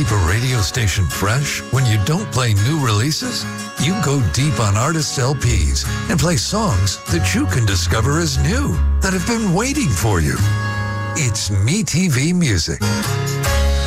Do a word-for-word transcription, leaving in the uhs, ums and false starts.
keep a radio station fresh when you don't play new releases? You go deep on artists' L Ps and play songs that you can discover as new, that have been waiting for you. It's MeTV Music.